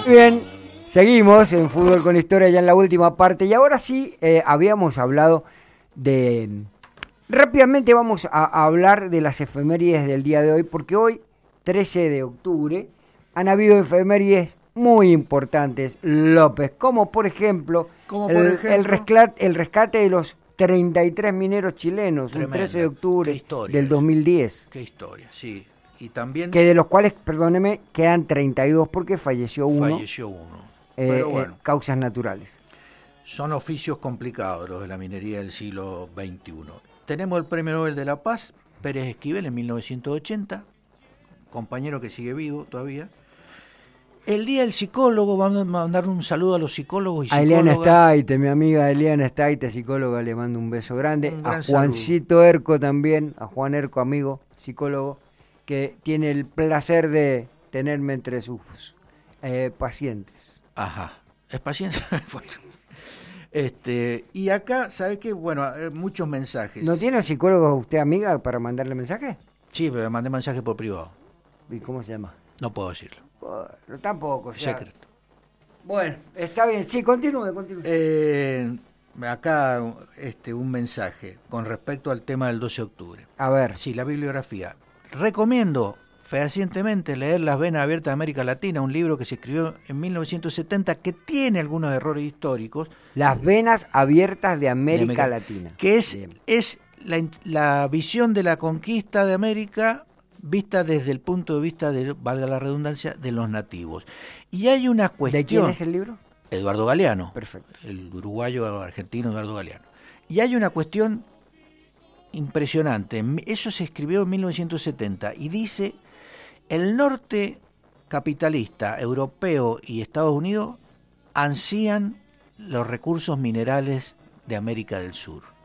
Bien, seguimos en Fútbol con Historia ya en la última parte y ahora sí habíamos hablado de... Rápidamente vamos a hablar de las efemérides del día de hoy porque hoy, 13 de octubre, han habido efemérides muy importantes, López, como por ejemplo, el rescate de los 33 mineros chilenos, Tremenda. un 13 de octubre historia del 2010. Qué historia, sí. Y también Que de los cuales, perdóneme, quedan 32 porque falleció uno. Pero bueno, causas naturales. son oficios complicados los de la minería del siglo XXI. Tenemos el Premio Nobel de la Paz, Pérez Esquivel, en 1980, compañero que sigue vivo todavía. El Día del Psicólogo, vamos a mandar un saludo a los psicólogos y psicólogas. A Eliana Staite, mi amiga Eliana Staite, psicóloga, le mando un beso grande. A Juancito saludo. Erco también, a Juan Erco, amigo, psicólogo, que tiene el placer de tenerme entre sus pacientes. Ajá, ¿es paciente? Y acá, ¿sabe qué? Bueno, muchos mensajes. ¿No tiene psicólogo usted, amiga, para mandarle mensaje? Sí, pero le mandé mensaje por privado. ¿Y cómo se llama? No puedo decirlo. Bueno, tampoco, o sea, secreto. Bueno, está bien, sí, continúe. Acá un mensaje con respecto al tema del 12 de octubre. A ver. Sí, la bibliografía. Recomiendo fehacientemente leer Las venas abiertas de América Latina, un libro que se escribió en 1970 que tiene algunos errores históricos. Las venas abiertas de América Latina. Que es la visión de la conquista de América vista desde el punto de vista de, valga la redundancia, de los nativos. Y hay una cuestión... ¿De quién es el libro? Eduardo Galeano. Perfecto. El uruguayo argentino Eduardo Galeano. Y hay una cuestión impresionante. Eso se escribió en 1970 y dice: el norte capitalista europeo y Estados Unidos ansían los recursos minerales de América del Sur.